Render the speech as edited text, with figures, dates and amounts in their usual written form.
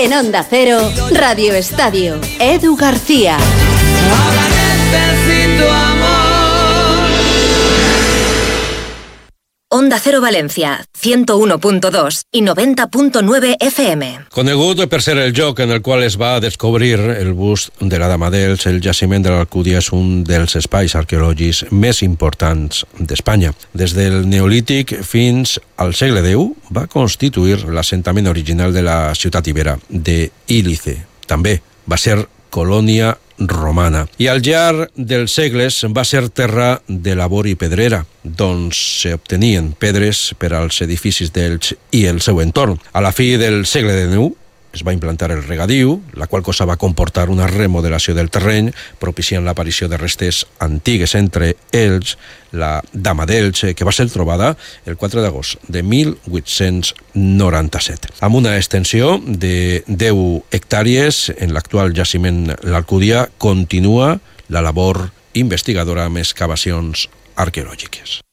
En Onda Cero, Radio Estadio, Edu García. Ahora necesito amor. Onda Cero Valencia, 101.2 i 90.9 FM. Conegut per ser el lloc en el qual es va descobrir el bust de la Dama d'Elx, el jaciment de l'Alcúdia és un dels espais arqueològics més importants d'Espanya. Des del Neolític fins al segle X va constituir l'assentament original de la ciutat ibera d'Ílice. També va ser colònia romana. I al llarg dels segles va ser terra de labor i pedrera, d'on s'obtenien pedres per als edificis d'Elx i el seu entorn. A la fi del segle XIX es va implantar el regadiu, la qual cosa va comportar una remodelació del terreny, propiciant l'aparició de restes antigues, entre ells la Dama d'Elx, que va ser trobada el 4 d'agost de 1897. Amb una extensió de 10 hectàrees, en l'actual jaciment l'Alcúdia continua la labor investigadora amb excavacions arqueològiques.